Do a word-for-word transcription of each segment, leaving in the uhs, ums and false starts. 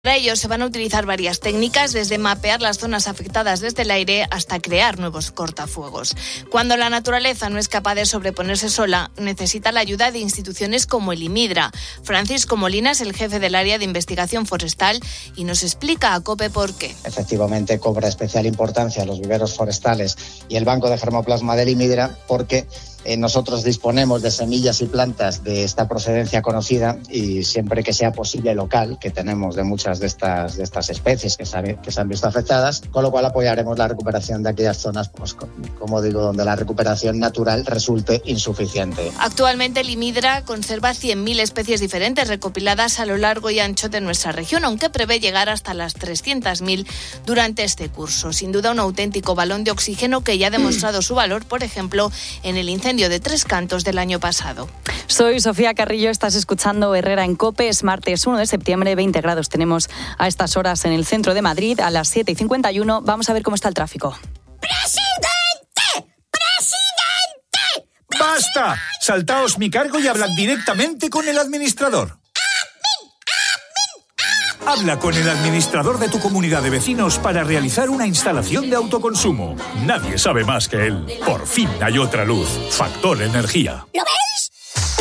Para ello se van a utilizar varias técnicas, desde mapear las zonas afectadas desde el aire hasta crear nuevos cortafuegos. Cuando la naturaleza no es capaz de sobreponerse sola, necesita la ayuda de instituciones como el IMIDRA. Francisco Molina es el jefe del área de investigación forestal y nos explica a COPE por qué. Efectivamente cobra especial importancia los viveros forestales y el banco de germoplasma del IMIDRA porque Eh, nosotros disponemos de semillas y plantas de esta procedencia conocida y siempre que sea posible local, que tenemos de muchas de estas, de estas especies que se, han, que se han visto afectadas, con lo cual apoyaremos la recuperación de aquellas zonas, pues, como digo, donde la recuperación natural resulte insuficiente. Actualmente el IMIDRA conserva cien mil especies diferentes recopiladas a lo largo y ancho de nuestra región, aunque prevé llegar hasta las trescientas mil durante este curso. Sin duda un auténtico balón de oxígeno que ya ha demostrado su valor, por ejemplo, en el incendio de Tres Cantos del año pasado. Soy Sofía Carrillo, estás escuchando Herrera en COPE. Es martes uno de septiembre, veinte grados tenemos a estas horas en el centro de Madrid. A las siete y cincuenta y uno vamos a ver cómo está el tráfico. ¡Presidente! ¡Presidente! ¡Basta! Saltaos mi cargo y hablad directamente con el administrador. Habla con el administrador de tu comunidad de vecinos para realizar una instalación de autoconsumo. Nadie sabe más que él. Por fin hay otra luz. Factor Energía. ¿Lo veis?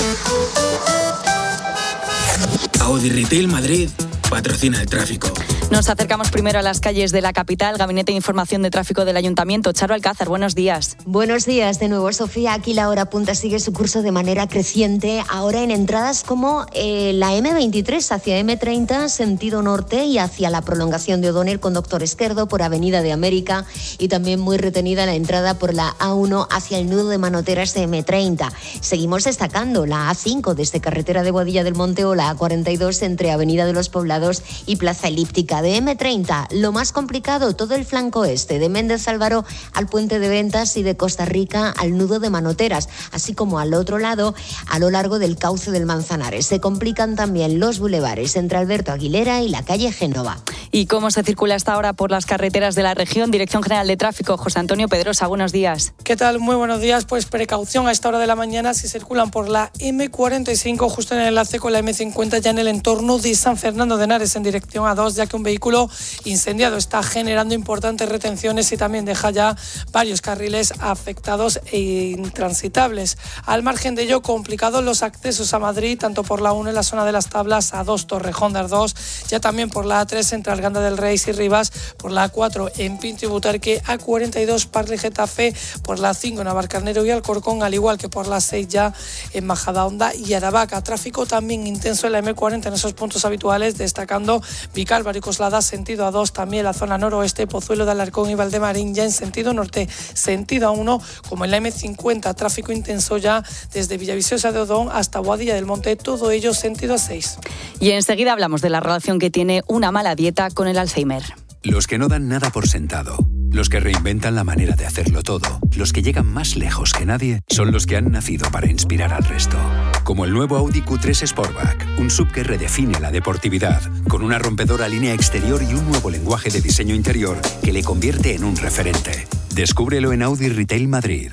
Audi Retail Madrid patrocina el tráfico. Nos acercamos primero a las calles de la capital. Gabinete de Información de Tráfico del Ayuntamiento. Charo Alcázar, buenos días. Buenos días de nuevo, Sofía. Aquí la hora punta sigue su curso de manera creciente. Ahora en entradas como eh, la eme veintitrés hacia eme treinta, sentido norte, y hacia la prolongación de O'Donnell con Doctor Esquerdo por Avenida de América, y también muy retenida la entrada por la a uno hacia el nudo de Manoteras de eme treinta. Seguimos destacando la a cinco desde Carretera de Boadilla del Monte o la a cuarenta y dos entre Avenida de los Poblados y Plaza Elíptica. De eme treinta, lo más complicado, todo el flanco este, de Méndez Álvaro al Puente de Ventas y de Costa Rica al nudo de Manoteras, así como al otro lado, a lo largo del cauce del Manzanares. Se complican también los bulevares entre Alberto Aguilera y la calle Génova. ¿Y cómo se circula hasta ahora por las carreteras de la región? Dirección General de Tráfico, José Antonio Pedrosa, buenos días. ¿Qué tal? Muy buenos días. Pues precaución a esta hora de la mañana si circulan por la eme cuarenta y cinco, justo en el enlace con la eme cincuenta, ya en el entorno de San Fernando de Henares, en dirección a dos, ya que un vehículo incendiado está generando importantes retenciones y también deja ya varios carriles afectados e intransitables. Al margen de ello, complicados los accesos a Madrid, tanto por la uno en la zona de las Tablas, a dos Torrejón de Ardós, ya también por la a tres entre Arganda del Rey y Rivas, por la a cuatro en Pinto y Butarque, a cuarenta y dos Parle Getafe, por la cinco en Navalcarnero y Alcorcón, al igual que por la seis ya en Majadahonda y Aravaca. Tráfico también intenso en la eme cuarenta en esos puntos habituales, destacando Vicálvaro y Coslada, sentido a dos, también la zona noroeste, Pozuelo de Alarcón y Valdemarín, ya en sentido norte, sentido a uno, como en la eme cincuenta, tráfico intenso ya desde Villaviciosa de Odón hasta Boadilla del Monte, todo ello sentido a seis. Y enseguida hablamos de la relación que tiene una mala dieta con el Alzheimer. Los que no dan nada por sentado, los que reinventan la manera de hacerlo todo, los que llegan más lejos que nadie, son los que han nacido para inspirar al resto. Como el nuevo Audi cu tres Sportback, un S U V que redefine la deportividad, con una rompedora línea exterior y un nuevo lenguaje de diseño interior que le convierte en un referente. Descúbrelo en Audi Retail Madrid.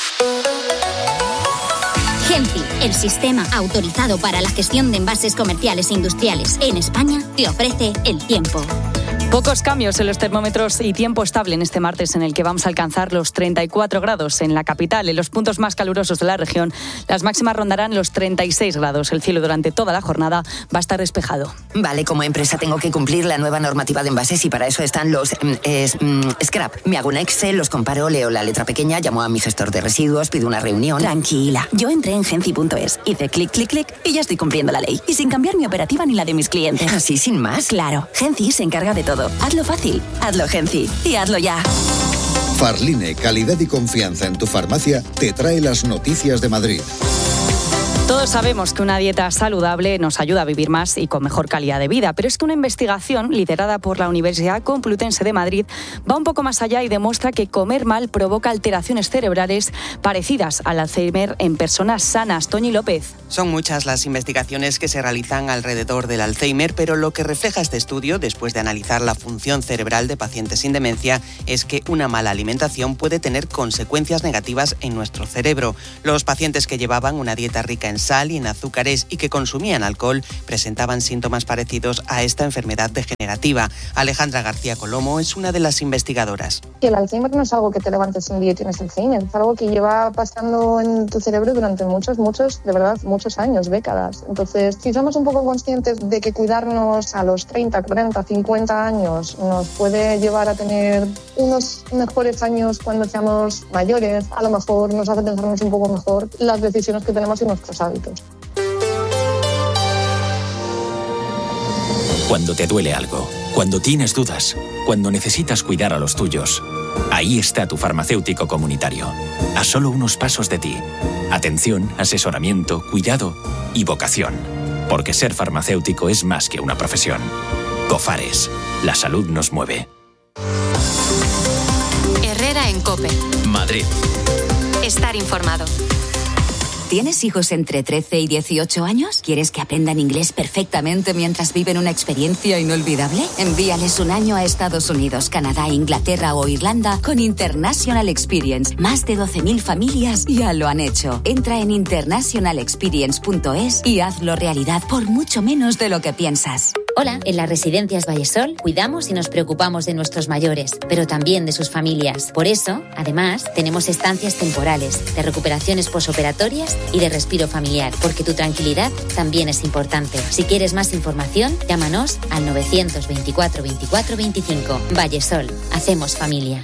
Genfi, el sistema autorizado para la gestión de envases comerciales e industriales en España, te ofrece el tiempo. Pocos cambios en los termómetros y tiempo estable en este martes, en el que vamos a alcanzar los treinta y cuatro grados en la capital. En los puntos más calurosos de la región, las máximas rondarán los treinta y seis grados. El cielo durante toda la jornada va a estar despejado. Vale, como empresa tengo que cumplir la nueva normativa de envases y para eso están los es, mm, scrap. Me hago un Excel, los comparo, leo la letra pequeña, llamo a mi gestor de residuos, pido una reunión. Tranquila, yo entré en genci punto es, hice clic, clic, clic y ya estoy cumpliendo la ley. Y sin cambiar mi operativa ni la de mis clientes. ¿Así sin más? Claro, Genci se encarga de todo. Hazlo fácil, hazlo Genci y hazlo ya. Farline, calidad y confianza en tu farmacia, te trae las noticias de Madrid. Todos sabemos que una dieta saludable nos ayuda a vivir más y con mejor calidad de vida, pero es que una investigación liderada por la Universidad Complutense de Madrid va un poco más allá y demuestra que comer mal provoca alteraciones cerebrales parecidas al Alzheimer en personas sanas. Toñi López. Son muchas las investigaciones que se realizan alrededor del Alzheimer, pero lo que refleja este estudio, después de analizar la función cerebral de pacientes sin demencia, es que una mala alimentación puede tener consecuencias negativas en nuestro cerebro. Los pacientes que llevaban una dieta rica en consumían sal y en azúcares y que consumían alcohol presentaban síntomas parecidos a esta enfermedad degenerativa. Alejandra García Colomo es una de las investigadoras. El Alzheimer no es algo que te levantes un día y tienes Alzheimer, es algo que lleva pasando en tu cerebro durante muchos, muchos, de verdad, muchos años, décadas. Entonces, si somos un poco conscientes de que cuidarnos a los treinta, cuarenta, cincuenta años nos puede llevar a tener unos mejores años cuando seamos mayores, a lo mejor nos hace pensarnos un poco mejor las decisiones que tenemos y nuestros hábitos. Cuando te duele algo, cuando tienes dudas, cuando necesitas cuidar a los tuyos, ahí está tu farmacéutico comunitario, a solo unos pasos de ti. Atención, asesoramiento, cuidado y vocación. Porque ser farmacéutico es más que una profesión. Cofares, la salud nos mueve. Herrera en COPE. Madrid. Estar informado. ¿Tienes hijos entre trece y dieciocho años? ¿Quieres que aprendan inglés perfectamente mientras viven una experiencia inolvidable? Envíales un año a Estados Unidos, Canadá, Inglaterra o Irlanda con International Experience. Más de doce mil familias ya lo han hecho. Entra en international experience punto es y hazlo realidad por mucho menos de lo que piensas. Hola, en las residencias Vallesol cuidamos y nos preocupamos de nuestros mayores, pero también de sus familias. Por eso, además, tenemos estancias temporales, de recuperaciones posoperatorias y de respiro familiar, porque tu tranquilidad también es importante. Si quieres más información, llámanos al novecientos veinticuatro veinticuatro veinticinco. Vallesol, hacemos familia.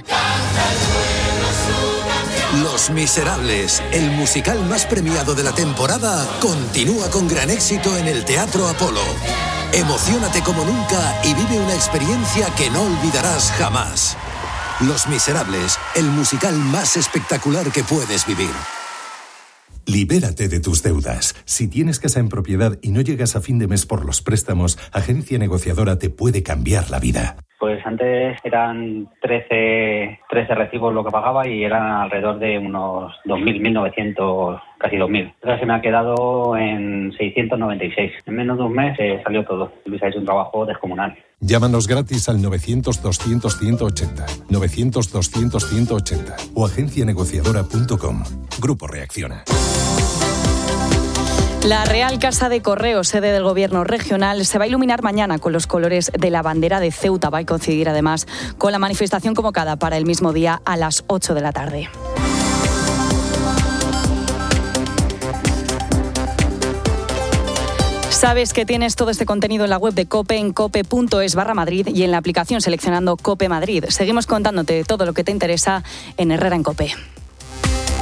Los Miserables, el musical más premiado de la temporada, continúa con gran éxito en el Teatro Apolo. Emociónate como nunca y vive una experiencia que no olvidarás jamás. Los Miserables, el musical más espectacular que puedes vivir. Libérate de tus deudas. Si tienes casa en propiedad y no llegas a fin de mes por los préstamos, Agencia Negociadora te puede cambiar la vida. Pues antes eran trece, trece recibos lo que pagaba y eran alrededor de unos dos mil, mil novecientos, casi dos mil. Ahora se me ha quedado en seiscientos noventa y seis. En menos de un mes eh, salió todo. Luis ha hecho un trabajo descomunal. Llámanos gratis al novecientos, doscientos, ciento ochenta, novecientos, doscientos, ciento ochenta o agencia negociadora punto com. Grupo Reacciona. La Real Casa de Correos, sede del Gobierno regional, se va a iluminar mañana con los colores de la bandera de Ceuta. Va a coincidir además con la manifestación convocada para el mismo día a las ocho de la tarde. Sabes que tienes todo este contenido en la web de COPE, en cope punto es barra Madrid y en la aplicación seleccionando COPE Madrid. Seguimos contándote todo lo que te interesa en Herrera en COPE.